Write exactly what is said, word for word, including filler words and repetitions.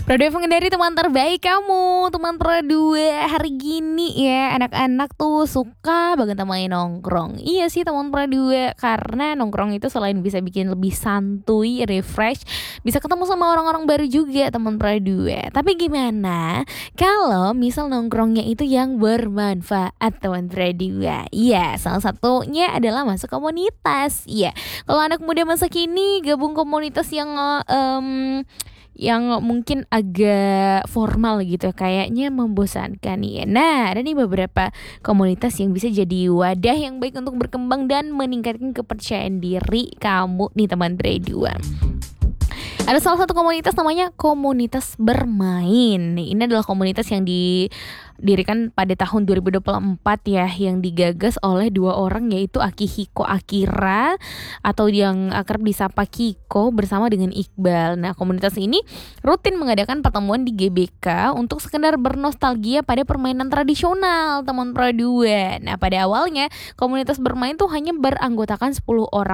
Prodeo menghindari teman terbaik kamu, teman Produa hari gini ya, anak-anak tuh suka banget main nongkrong. Iya sih teman Produa, karena nongkrong itu selain bisa bikin lebih santuy, refresh, bisa ketemu sama orang-orang baru juga teman Produa. Tapi gimana kalau misal nongkrongnya itu yang bermanfaat teman Produa? Iya, salah satunya adalah masuk komunitas. Iya, kalau anak muda masa kini gabung komunitas yang em yang mungkin agak formal gitu kayaknya membosankan ya. Nah, ada nih beberapa komunitas yang bisa jadi wadah yang baik untuk berkembang dan meningkatkan kepercayaan diri kamu nih teman Bredua. Ada salah satu komunitas namanya komunitas bermain. Nih, ini adalah komunitas yang didirikan pada tahun dua ribu dua puluh empat ya, yang digagas oleh dua orang yaitu Akihiko Akira atau yang akrab disapa Kiko bersama dengan Iqbal. Nah, komunitas ini rutin mengadakan pertemuan di G B K untuk sekedar bernostalgia pada permainan tradisional teman Produa. Nah, pada awalnya komunitas bermain tuh hanya beranggotakan sepuluh orang